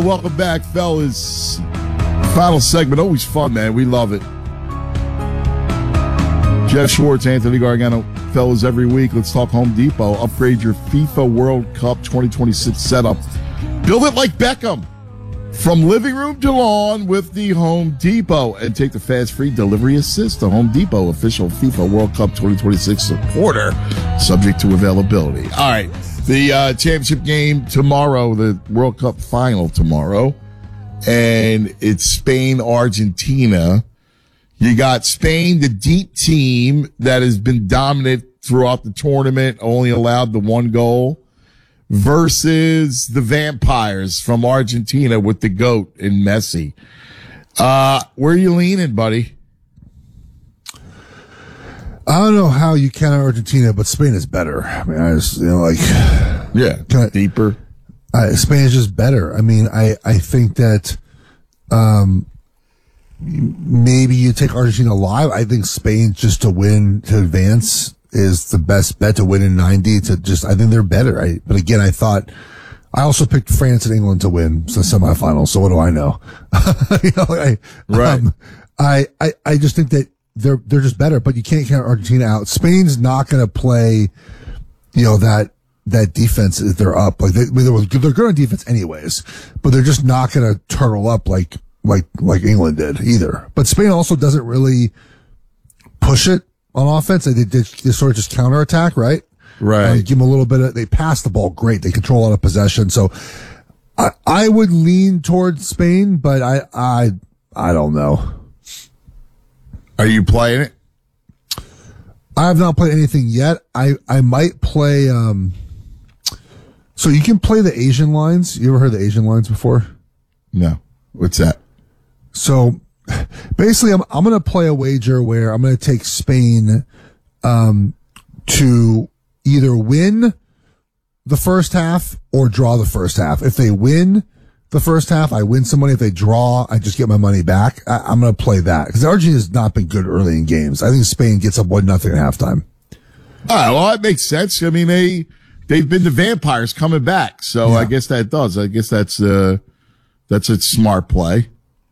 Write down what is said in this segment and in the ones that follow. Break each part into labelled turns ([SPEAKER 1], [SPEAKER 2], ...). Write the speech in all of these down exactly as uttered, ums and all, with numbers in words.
[SPEAKER 1] Welcome back, fellas. Final segment, always fun, man. We love it. Jeff Schwartz, Anthony Gargano, fellas, every week. Let's talk Home Depot. Upgrade your FIFA World Cup twenty twenty-six setup. Build it like Beckham. From living room to lawn with the Home Depot. And take the fast free delivery assist. The Home Depot official FIFA World Cup twenty twenty-six supporter. Subject to availability. All right. The uh, championship game tomorrow, the World Cup final tomorrow. And it's Spain-Argentina. You got Spain, the deep team that has been dominant throughout the tournament, only allowed the one goal, versus the Vampires from Argentina with the GOAT in Messi. Uh, where are you leaning, buddy?
[SPEAKER 2] I don't know how you counter Argentina, but Spain is better. I mean, I just, you know, like,
[SPEAKER 1] yeah,
[SPEAKER 2] kinda,
[SPEAKER 1] deeper.
[SPEAKER 2] Uh, Spain is just better. I mean, I, I think that, um, maybe you take Argentina live. I think Spain just to win, to advance is the best bet to win in ninety to just, I think they're better. I, but again, I thought, I also picked France and England to win the semifinals. So what do I know? you know, I,
[SPEAKER 1] right.
[SPEAKER 2] Um, I, I, I just think that they're, they're just better, but you can't count Argentina out. Spain's not going to play, you know, that, that defense if they're up. Like they, they're, they're good on defense anyways, but they're just not going to turtle up like, like, like England did either. But Spain also doesn't really push it on offense. They did, they sort of just counterattack, right?
[SPEAKER 1] Right.
[SPEAKER 2] Uh, give them a little bit of, they pass the ball great. They control a lot of possession. So I, I would lean towards Spain, but I, I, I don't know.
[SPEAKER 1] Are you playing it?
[SPEAKER 2] I have not played anything yet. I, I might play, um, so you can play the Asian lines. You ever heard the Asian lines before?
[SPEAKER 1] No. What's that?
[SPEAKER 2] So basically I'm, I'm going to play a wager where I'm going to take Spain, um, to either win the first half or draw the first half. If they win the first half, I win some money. If they draw, I just get my money back. I, I'm going to play that because Argentina has not been good early in games. I think Spain gets up one nothing at halftime.
[SPEAKER 1] All right, well, that makes sense. I mean, they, they've been the Vampires coming back. So yeah. I guess that does. I guess that's, uh, that's a smart play.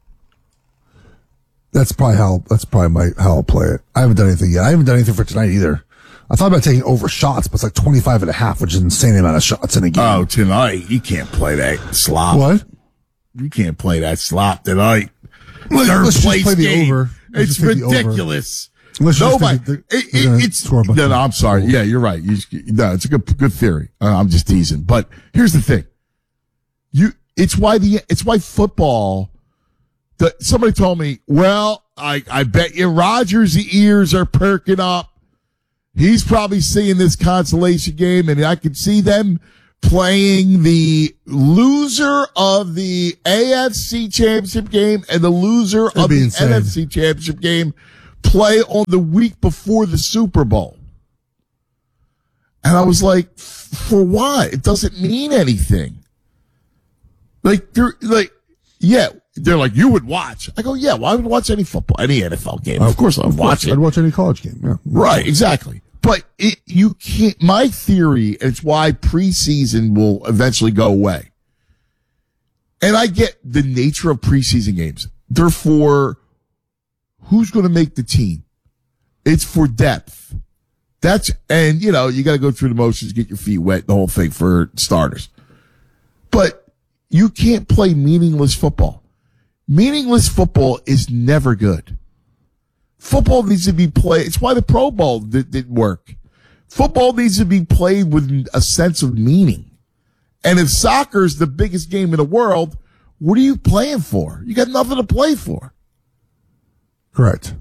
[SPEAKER 2] That's probably how, that's probably my, how I'll play it. I haven't done anything yet. I haven't done anything for tonight either. I thought about taking over shots, but it's like twenty-five and a half, which is an insane amount of shots in a game.
[SPEAKER 1] Oh, tonight. You can't play that slop.
[SPEAKER 2] What?
[SPEAKER 1] You can't play that slop tonight.
[SPEAKER 2] Let's,
[SPEAKER 1] Third
[SPEAKER 2] let's
[SPEAKER 1] place
[SPEAKER 2] just play
[SPEAKER 1] game.
[SPEAKER 2] the over. Let's
[SPEAKER 1] It's ridiculous.
[SPEAKER 2] Let's
[SPEAKER 1] Nobody.
[SPEAKER 2] just the,
[SPEAKER 1] It, it, it's, no, no, I'm sorry. Yeah, you're right. You, no, it's a good, good theory. Uh, I'm just teasing. But here's the thing. You, it's why the, it's why football, the, somebody told me, well, I, I bet you Rodgers' ears are perking up. He's probably seeing this consolation game, and I can see them playing the loser of the A F C Championship game and the loser
[SPEAKER 2] That'd
[SPEAKER 1] of
[SPEAKER 2] be
[SPEAKER 1] the
[SPEAKER 2] insane.
[SPEAKER 1] N F C Championship game play on the week before the Super Bowl. And I was like, for what? It doesn't mean anything. Like, they're like, yeah, they're like, you would watch. I go, yeah, well, I would watch any football, any N F L game. Of course I would watch it.
[SPEAKER 2] I'd watch any college game. Yeah.
[SPEAKER 1] Right, exactly. But it, you can't, my theory, and it's why preseason will eventually go away. And I get the nature of preseason games. They're for who's going to make the team. It's for depth. That's, and you know, you got to go through the motions, get your feet wet, the whole thing for starters. But you can't play meaningless football. Meaningless football is never good. Football needs to be played. It's why the Pro Bowl did, didn't work. Football needs to be played with a sense of meaning. And if soccer is the biggest game in the world, what are you playing for? You got nothing to play for.
[SPEAKER 2] Correct.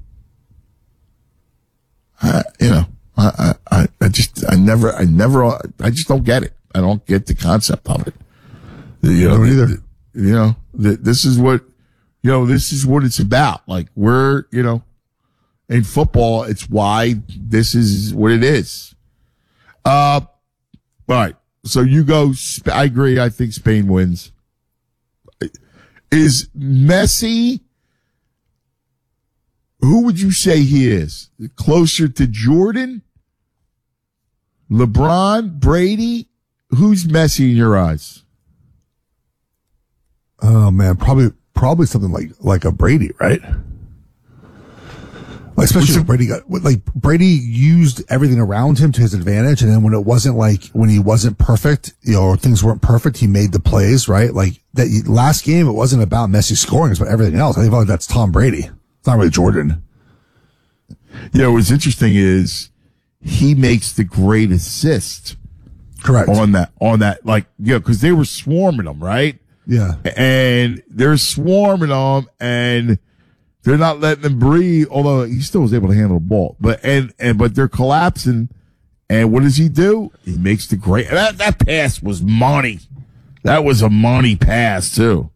[SPEAKER 1] Uh, you know, I, I, I just, I never, I never, I just don't get it. I don't get the concept of it. You know,
[SPEAKER 2] I don't either.
[SPEAKER 1] The, you know, the, this is what, you know, this is what it's about. Like we're, you know, in football, it's why this is what it is. Uh, all right. So you go, I agree. I think Spain wins. Is Messi, who would you say he is? Closer to Jordan? LeBron? Brady? Who's Messi in your eyes?
[SPEAKER 2] Uh, Oh man, probably probably something like like a Brady, right? Like especially when Brady got like Brady used everything around him to his advantage, and then when it wasn't like when he wasn't perfect, you know, or things weren't perfect, he made the plays, right? Like that last game, it wasn't about Messi scoring; it's about everything else. I think like that's Tom Brady. It's not really Jordan.
[SPEAKER 1] You know, what's interesting is he makes the great assist.
[SPEAKER 2] Correct.
[SPEAKER 1] On that, on that, like, yeah, because they were swarming them, right?
[SPEAKER 2] Yeah.
[SPEAKER 1] And they're swarming them, and they're not letting them breathe, although he still was able to handle the ball. But, and, and, but they're collapsing, and what does he do? He makes the great, that, that pass was money. That was a money pass, too.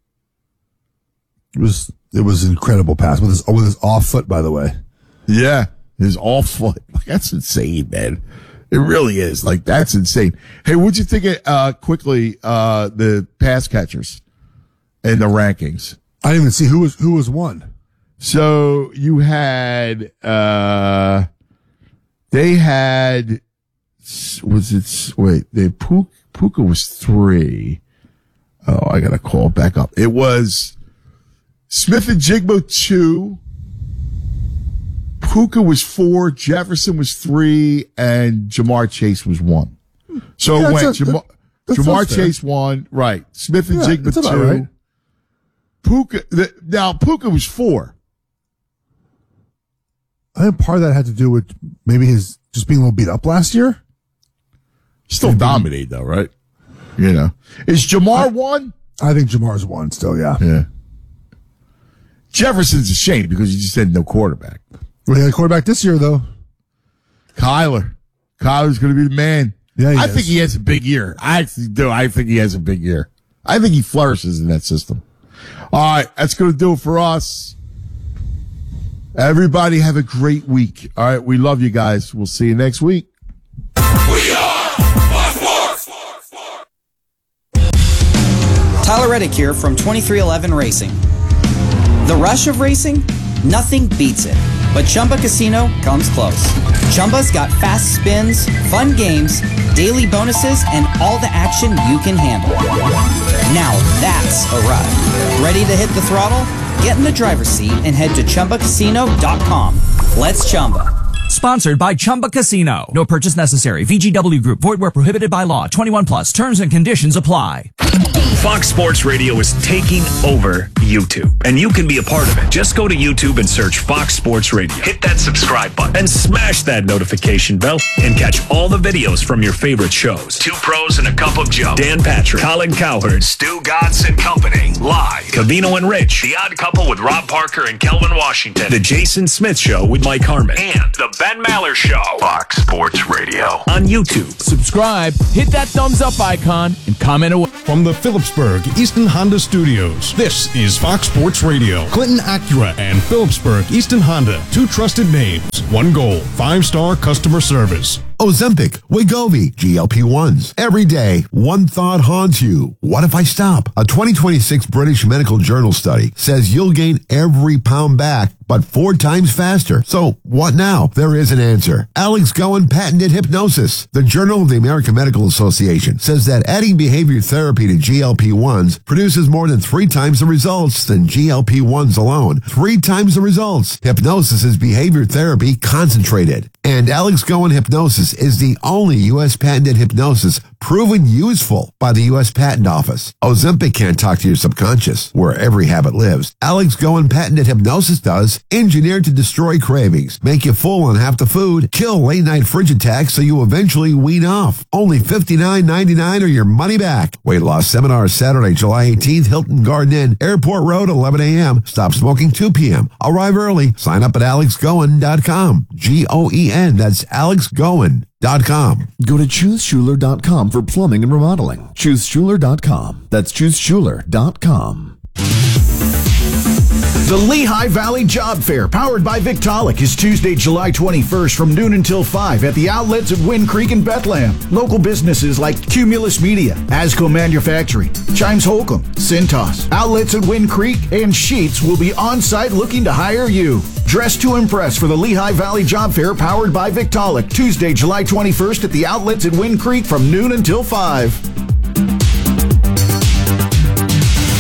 [SPEAKER 2] It was, it was an incredible pass with his, with his off foot, by the way.
[SPEAKER 1] Yeah. His off foot. Like, that's insane, man. It really is. Like, that's insane. Hey, what'd you think of, uh, quickly, uh, the pass catchers and the rankings?
[SPEAKER 2] I didn't even see who was, who was one.
[SPEAKER 1] So you had, uh, they had, was it, wait, the Puka, Puka was three. Oh, I gotta call it back up. It was Smith and Jigbo two. Puka was four, Jefferson was three, and Jamar Chase was one. So
[SPEAKER 2] yeah,
[SPEAKER 1] it went
[SPEAKER 2] a,
[SPEAKER 1] Jamar,
[SPEAKER 2] that,
[SPEAKER 1] Jamar Chase one, right. Smith and
[SPEAKER 2] yeah,
[SPEAKER 1] Jigba two.
[SPEAKER 2] Right.
[SPEAKER 1] Puka, the, now Puka was four.
[SPEAKER 2] I think part of that had to do with maybe his just being a little beat up last year.
[SPEAKER 1] Still maybe. Dominate though, right? You know. Is Jamar I, one?
[SPEAKER 2] I think Jamar's one still, yeah.
[SPEAKER 1] Yeah. Jefferson's a shame because you just had no quarterback.
[SPEAKER 2] We had a quarterback this year, though.
[SPEAKER 1] Kyler. Kyler's going to be the man.
[SPEAKER 2] Yeah, he
[SPEAKER 1] I
[SPEAKER 2] is.
[SPEAKER 1] think he has a big year. I actually do. I think he has a big year. I think he flourishes in that system. All right, that's going to do it for us. Everybody have a great week. All right, we love you guys. We'll see you next week. We are Fox Sports.
[SPEAKER 3] Tyler Reddick here from twenty-three eleven Racing. The rush of racing? Nothing beats it. But Chumba Casino comes close. Chumba's got fast spins, fun games, daily bonuses, and all the action you can handle. Now that's a ride. Ready to hit the throttle? Get in the driver's seat and head to Chumba Casino dot com. Let's Chumba.
[SPEAKER 4] Sponsored by Chumba Casino. No purchase necessary. V G W Group. Void where prohibited by law. twenty-one plus. Terms and conditions apply.
[SPEAKER 5] Fox Sports Radio is taking over YouTube, and you can be a part of it. Just go to YouTube and search Fox Sports Radio. Hit that subscribe button and smash that notification bell and catch all the videos from your favorite shows. Two Pros and a Cup of Joe. Dan Patrick, Colin Cowherd, Stu Gatz and Company. Live. Cavino and Rich. The Odd Couple with Rob Parker and Kelvin Washington. The Jason Smith Show with Mike Harmon. And The Ben Maller Show. Fox Sports Radio. On YouTube.
[SPEAKER 6] Subscribe, hit that thumbs up icon, and comment away.
[SPEAKER 7] From the Phillipsburg Easton Honda Studios, this is Fox Sports Radio. Clinton Acura and Phillipsburg Easton Honda, two trusted names, one goal, five-star customer service.
[SPEAKER 8] Ozempic, Wegovy, G L P ones. Every day, one thought haunts you. What if I stop? A twenty twenty-six British Medical Journal study says you'll gain every pound back, but four times faster. So what now? There is an answer. Alex Goen patented hypnosis. The Journal of the American Medical Association says that adding behavior therapy to G L P ones produces more than three times the results than G L P ones alone. Three times the results. Hypnosis is behavior therapy concentrated. And Alex Goen Hypnosis is the only U S patented hypnosis proven useful by the U S Patent Office. Ozempic can't talk to your subconscious, where every habit lives. Alex Goen patented hypnosis does, engineered to destroy cravings, make you full on half the food, kill late-night fridge attacks so you eventually wean off. Only fifty-nine ninety-nine or your money back. Weight loss seminar Saturday, July eighteenth, Hilton Garden Inn, Airport Road, eleven a.m. Stop smoking two p.m. Arrive early. Sign up at alex goen dot com. G O E N. That's alex goen dot com.
[SPEAKER 9] Go to choose schuler dot com for plumbing and remodeling. choose schuler dot com. That's choose schuler dot com.
[SPEAKER 10] The Lehigh Valley Job Fair, powered by Victaulic, is Tuesday, July twenty-first from noon until five at the outlets at Wind Creek in Bethlehem. Local businesses like Cumulus Media, Asco Manufacturing, Chimes Holcomb, Cintas, outlets at Wind Creek, and Sheets will be on site looking to hire you. Dress to impress for the Lehigh Valley Job Fair, powered by Victaulic, Tuesday, July twenty-first at the outlets at Wind Creek from noon until five.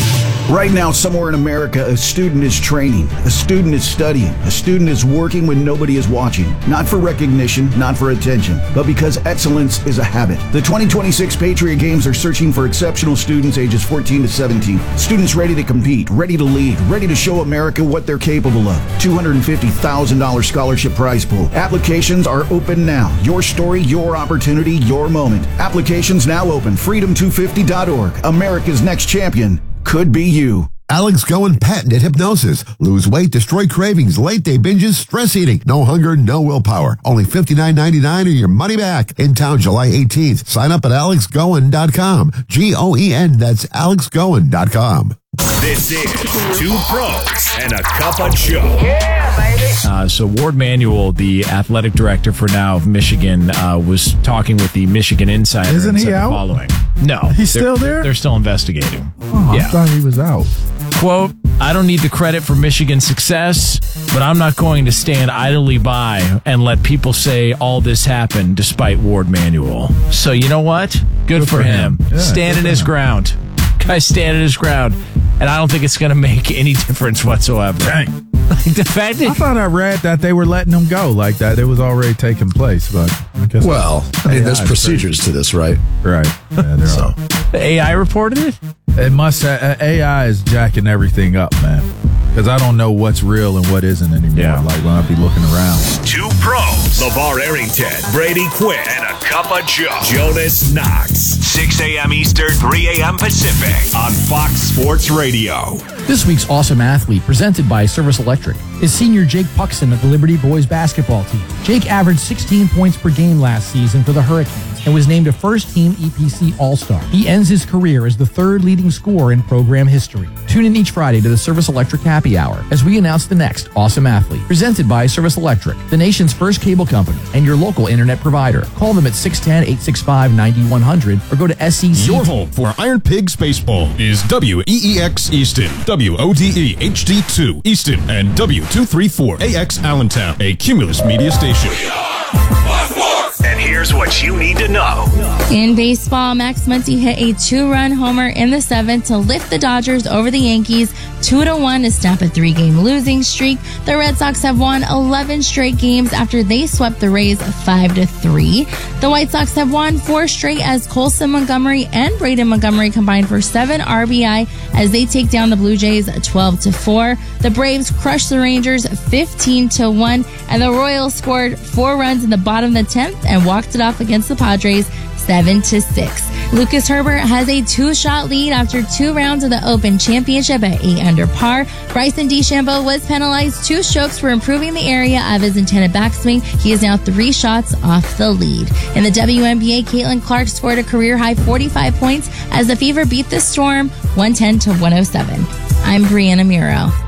[SPEAKER 10] Right now, somewhere in America, a student is training, a student is studying, a student is working when nobody is watching. Not for recognition, not for attention, but because excellence is a habit. The twenty twenty-six Patriot Games are searching for exceptional students ages fourteen to seventeen. Students ready to compete, ready to lead, ready to show America what they're capable of. two hundred fifty thousand dollars scholarship prize pool. Applications are open now. Your story, your opportunity, your moment. Applications now open. freedom two fifty dot org. America's next champion could be you.
[SPEAKER 8] Alex Goen patented hypnosis. Lose weight, destroy cravings, late day binges, stress eating. No hunger, no willpower. Only fifty-nine ninety-nine or your money back. In town July eighteenth. Sign up at alex goen dot com. G O E N, that's alex goen dot com.
[SPEAKER 5] This is Two Pros and a Cup of Joe.
[SPEAKER 6] Yeah, baby. Uh, so Ward Manuel, the athletic director for now of Michigan, uh, was talking with the Michigan Insider.
[SPEAKER 11] Isn't
[SPEAKER 6] and
[SPEAKER 11] he
[SPEAKER 6] said
[SPEAKER 11] out?
[SPEAKER 6] The following. No.
[SPEAKER 11] He's
[SPEAKER 6] they're-
[SPEAKER 11] still there?
[SPEAKER 6] They're still investigating.
[SPEAKER 11] Oh,
[SPEAKER 6] yeah.
[SPEAKER 11] I thought he was out.
[SPEAKER 6] Quote, I don't need the credit for Michigan's success, but I'm not going to stand idly by and let people say all this happened despite Ward Manuel. So you know what? Good, good for, for him. him. Yeah, standing his him. ground. Guy's standing his ground. And I don't think it's going to make any difference whatsoever.
[SPEAKER 11] Dang.
[SPEAKER 6] Like the fact that
[SPEAKER 11] I thought I read that they were letting him go, like that it was already taking place, but I guess
[SPEAKER 12] well, I mean, there's procedures to this, right?
[SPEAKER 11] Right. Yeah, there
[SPEAKER 6] so,
[SPEAKER 11] are.
[SPEAKER 6] The A I reported it?
[SPEAKER 11] It must. Uh, A I is jacking everything up, man. Because I don't know what's real and what isn't anymore.
[SPEAKER 6] Yeah.
[SPEAKER 11] Like when I be looking around.
[SPEAKER 5] Two Pros, LeVar Arrington, Brady Quinn, and a Cup of Joe. Jonas Knox, six a.m. Eastern, three a.m. Pacific on Fox Sports Radio.
[SPEAKER 13] This week's Awesome Athlete, presented by Service Electric, is senior Jake Puxton of the Liberty Boys basketball team. Jake averaged sixteen points per game last season for the Hurricanes and was named a first-team E P C All-Star. He ends his career as the third leading scorer in program history. Tune in each Friday to the Service Electric Happy Hour as we announce the next Awesome Athlete, presented by Service Electric, the nation's first cable company and your local internet provider. Call them at six one zero, eight six five, nine one zero zero or go to S E C.
[SPEAKER 7] Your home for Iron Pigs Baseball is W E E X Easton, W O D E H D two Easton, and W two thirty-four A X Allentown, a Cumulus media station.
[SPEAKER 5] And here's what you need to know.
[SPEAKER 14] In baseball, Max Muncy hit a two-run homer in the seventh to lift the Dodgers over the Yankees two to one to snap a three-game losing streak. The Red Sox have won eleven straight games after they swept the Rays five to three. The White Sox have won four straight as Colson Montgomery and Braden Montgomery combined for seven R B I as they take down the Blue Jays twelve to four. The Braves crushed the Rangers fifteen to one, and the Royals scored four runs in the bottom of the tenth and walked it off against the Padres seven to six. Lucas Herbert has a two-shot lead after two rounds of the Open Championship at eight under par. Bryson DeChambeau was penalized two strokes for improving the area of his intended backswing. He is now three shots off the lead. In the W N B A, Caitlin Clark scored a career-high forty-five points as the Fever beat the Storm one ten to one oh seven. I'm Brianna Muro.